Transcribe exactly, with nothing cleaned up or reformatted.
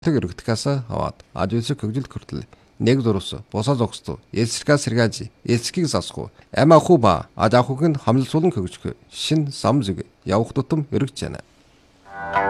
өргөдөхөөс аваад ажуулсаг хөгжил хүртэл нэг зурус босоо зогсдоо эсэргээ сэргээж эсхийг засахгүй ама хуба ажаахыг нь хамлсуулан хөгжих шин сам зүг явах тутам өргөж байна.